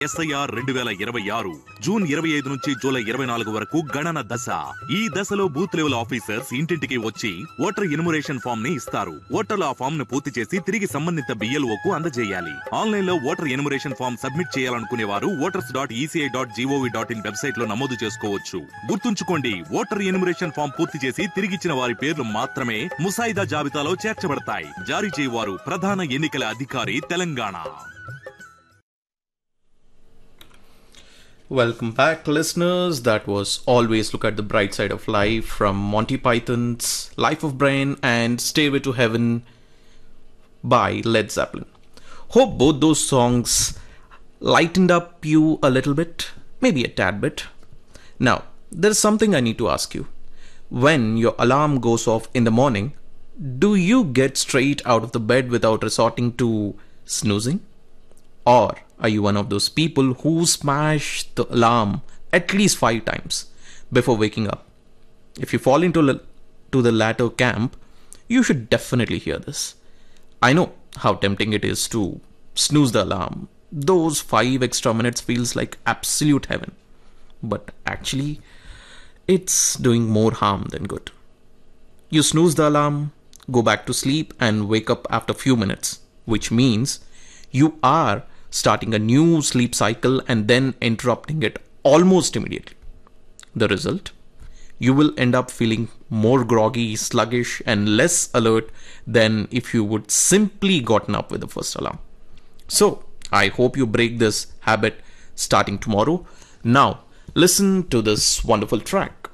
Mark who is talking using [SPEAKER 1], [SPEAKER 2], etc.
[SPEAKER 1] SIR 2026 June 25 నుంచి July 24 వరకు గణన దశ. ఈ దశలో బూత్ లెవెల్ ఆఫీసర్స్ ఇంటింటికి వచ్చి ఓటర్ ఎన్యుమరేషన్ ఫామ్ ని ఇస్తారు. ఓటర్లు ఆ ఫామ్ ను పూర్తి చేసి తిరిగి సంబంధిత BLO కు అందజేయాలి. ఆన్లైన్ లో ఓటర్ ఎన్యుమరేషన్ ఫామ్ సబ్మిట్ చేయాలనుకునే వారు voters.eci.gov.in వెబ్సైట్ లో నమోదు చేసుకోవచ్చు. గుర్తుంచుకోండి, ఓటర్ ఎన్యుమరేషన్ ఫామ్ పూర్తి చేసి తిరిగిచ్చిన వారి పేర్లు మాత్రమే ముసాయిదా జాబితాలో చేర్చబడతాయి. జారీ చేయవారు ప్రధాన ఎన్నికల అధికారి, Telangana.
[SPEAKER 2] Welcome back, listeners. That was Always Look at the Bright Side of Life from Monty Python's Life of Brian and Stairway to Heaven by Led Zeppelin. Hope both those songs lightened up you a little bit, maybe a tad bit. Now, there's something I need to ask you. When your alarm goes off in the morning, do you get straight out of the bed without resorting to snoozing? Or are you one of those people who smash the alarm at least 5 times before waking up? If you fall into the latter camp, you should definitely hear this. I know how tempting it is to snooze the alarm. Those 5 extra minutes feels like absolute heaven. But actually, it's doing more harm than good. You snooze the alarm, go back to sleep and wake up after a few minutes, which means you are starting a new sleep cycle and then interrupting it almost immediately. The result? You will end up feeling more groggy, sluggish, and less alert than if you would simply gotten up with the first alarm. So, I hope you break this habit starting tomorrow. Now, listen to this wonderful track.